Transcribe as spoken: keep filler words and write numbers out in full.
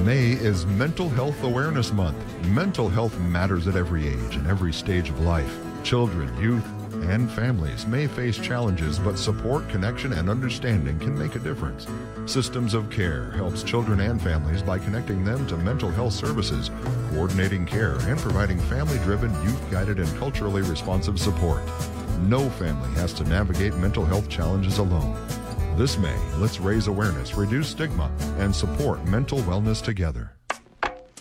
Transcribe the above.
May is Mental Health Awareness Month. Mental health matters at every age and every stage of life. Children, youth, and families may face challenges, but support, connection, and understanding can make a difference. Systems of Care helps children and families by connecting them to mental health services, coordinating care, and providing family-driven, youth-guided, and culturally responsive support. No family has to navigate mental health challenges alone. This May, let's raise awareness, reduce stigma, and support mental wellness together.